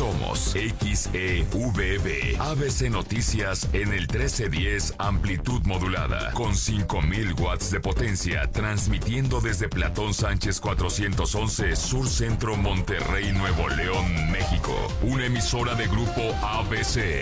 Somos XEVB. ABC Noticias en el 1310 amplitud modulada con 5000 watts de potencia, transmitiendo desde Platón Sánchez 411 Sur Centro, Monterrey, Nuevo León, México. Una emisora de grupo ABC.